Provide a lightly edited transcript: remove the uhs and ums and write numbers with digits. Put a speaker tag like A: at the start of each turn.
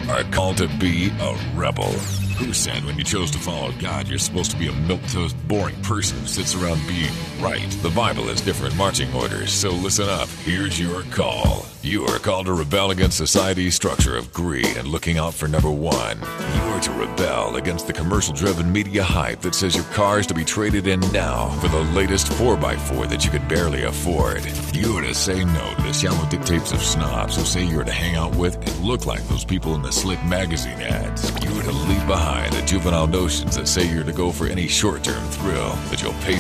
A: are called to be a rebel. Who said when you chose to follow God, you're supposed to be a milquetoast, boring person who sits around being right? The Bible has different marching orders, so listen up. Here's your call. You are called to rebel against society's structure of greed and looking out for number one. You are to rebel against the commercial-driven media hype that says your car is to be traded in now for the latest 4x4 that you could barely afford. You are to say no to the shallow dictates of snobs who say you're to hang out with and look like those people in the slick magazine ads. You are to leave behind the juvenile notions that say you're to go for any short-term thrill that you'll pay